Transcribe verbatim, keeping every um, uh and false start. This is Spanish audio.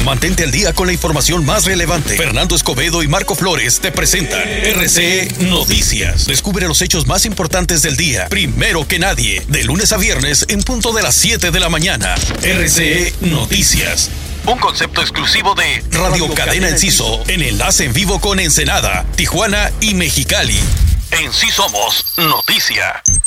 Mantente al día con la información más relevante. Fernando Escobedo y Marco Flores te presentan R C E Noticias. Descubre los hechos más importantes del día, primero que nadie, de lunes a viernes en punto de las siete de la mañana. R C E Noticias. Un concepto exclusivo de Radio, Radio Cadena Enciso, en enlace en vivo con Ensenada, Tijuana y Mexicali. En Sí Somos Noticia.